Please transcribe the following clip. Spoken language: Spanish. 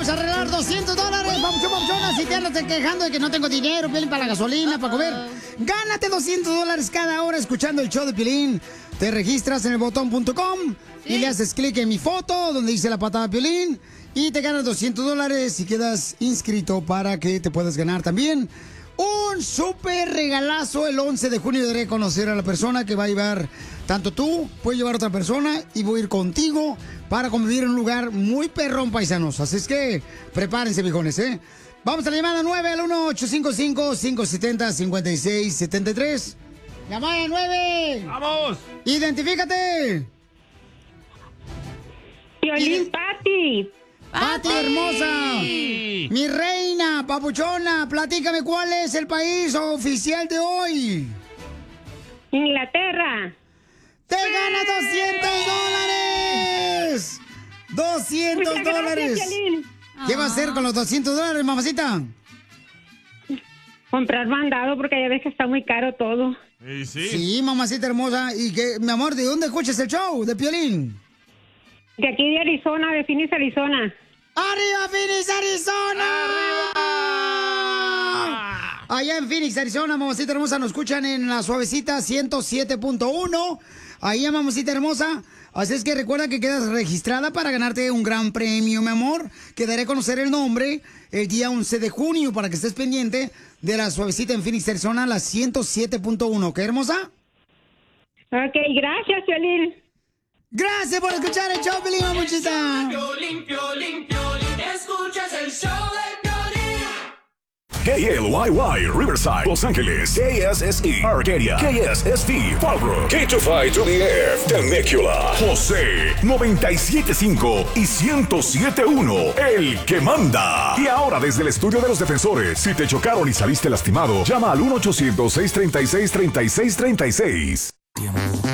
vamos a arreglar $200, papuchón. Si te andas quejando de que no tengo dinero, Piolín, para la gasolina, para comer, gánate $200 cada hora escuchando el show de Piolín. Te registras en elbotón.com y le haces clic en mi foto donde dice la patada Piolín y te ganas $200 y quedas inscrito para que te puedas ganar también un súper regalazo. El 11 de junio daré a conocer a la persona que va a llevar, tanto tú, puedes llevar a otra persona y voy a ir contigo para convivir en un lugar muy perrón, paisanos. Así es que prepárense, viejones, ¿eh? Vamos a la llamada 9 al 1-855-570-5673. ¡Llamada 9! ¡Vamos! ¡Identifícate! Piolín, Pati. ¡Pati, hermosa! Mi reina, papuchona, platícame cuál es el país oficial de hoy. Inglaterra. ¡Te ganas $200! ¡$200! Gracias, ¿Qué va a hacer con los $200, mamacita? Comprar mandado porque ya ves que está muy caro todo. Sí, mamacita hermosa. Y que, mi amor, ¿de dónde escuchas el show de Piolín? De aquí de Arizona, de Phoenix, Arizona. ¡Arriba, Phoenix, Arizona! Allá en Phoenix, Arizona, mamacita hermosa, nos escuchan en la suavecita 107.1. Ahí, mamacita hermosa. Así es que recuerda que quedas registrada para ganarte un gran premio, mi amor. Que daré a conocer el nombre el día 11 de junio para que estés pendiente de la suavecita en Phoenix, Arizona, la 107.1. ¿Qué, hermosa? Ok, gracias, Piolín. Gracias por escuchar el show, Piolín, muchachita. Piolín, escuchas el show de Piolín. KLYY, Riverside, Los Ángeles, KSSE, Arcadia, KSST, Fallbrook, K25 to the F, Temecula, José, 97.5 y 107.1, el que manda. Y ahora desde el estudio de los defensores, si te chocaron y saliste lastimado, llama al 1-800-636-3636.